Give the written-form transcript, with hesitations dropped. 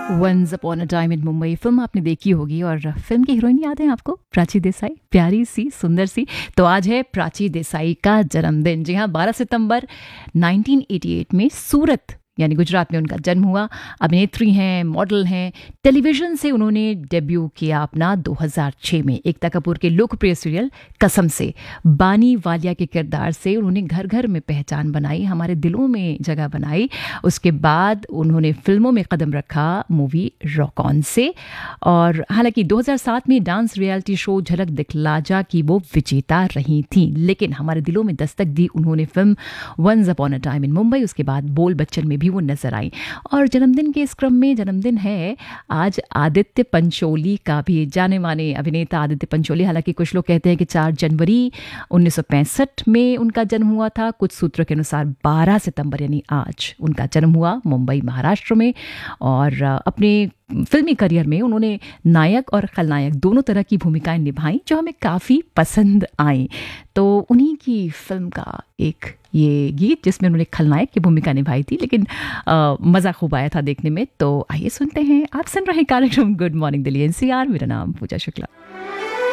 Once upon a time in Mumbai film आपने देखी होगी और फिल्म की हीरोइन याद है आपको? प्राची देसाई, प्यारी सी सुंदर सी। तो आज है प्राची देसाई का जन्मदिन। जी हाँ, 12 सितंबर 1988 में सूरत यानी गुजरात में उनका जन्म हुआ। अभिनेत्री हैं, मॉडल हैं। टेलीविजन से उन्होंने डेब्यू किया अपना 2006 में एकता कपूर के लोकप्रिय सीरियल कसम से। बानी वालिया के किरदार से उन्होंने घर घर में पहचान बनाई, हमारे दिलों में जगह बनाई। उसके बाद उन्होंने फिल्मों में कदम रखा मूवी रॉक ऑन से। और हालांकि 2007 में डांस रियलिटी शो झलक दिखला जा की वो विजेता रही थी, लेकिन हमारे दिलों में दस्तक दी उन्होंने film once upon a time in Mumbai. उसके बाद बोल बच्चन में भी वो नजर आई। और जन्मदिन के इस क्रम में जन्मदिन है आज आदित्य पंचोली का भी। जाने माने अभिनेता आदित्य पंचोली, हालांकि कुछ लोग कहते हैं कि 4 जनवरी 1965 में उनका जन्म हुआ था, कुछ सूत्रों के अनुसार 12 सितंबर यानी आज उनका जन्म हुआ मुंबई महाराष्ट्र में। और अपने फिल्मी करियर में उन्होंने नायक और खलनायक दोनों तरह की भूमिकाएं निभाई जो हमें काफ़ी पसंद आई। तो उन्हीं की फिल्म का एक ये गीत जिसमें उन्होंने खलनायक की भूमिका निभाई थी, लेकिन मज़ा खूब आया था देखने में। तो आइए सुनते हैं। आप सुन रहे कार्यक्रम गुड मॉर्निंग दिल्ली एनसीआर। मेरा नाम पूजा शुक्ला।